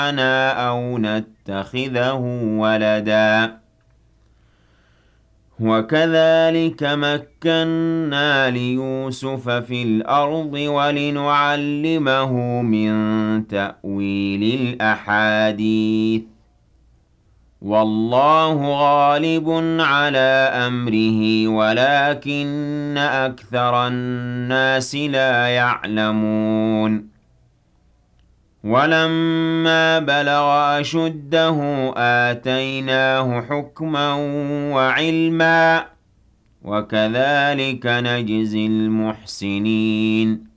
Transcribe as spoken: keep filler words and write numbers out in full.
أَوْ نَتَّخِذَهُ وَلَدًا وَكَذَلِكَ مَكَّنَّا لِيُوسُفَ فِي الْأَرْضِ وَلِنُعَلِّمَهُ مِن تَأْوِيلِ الْأَحَادِيثِ ۚ وَاللَّهُ غَالِبٌ عَلَىٰ أَمْرِهِ وَلَٰكِنَّ أَكْثَرَ النَّاسِ لَا يَعْلَمُونَ وَلَمَّا بَلَغَ أَشُدَّهُ آتَيْنَاهُ حُكْمًا وَعِلْمًا ۚ وَكَذَٰلِكَ نَجْزِي الْمُحْسِنِينَ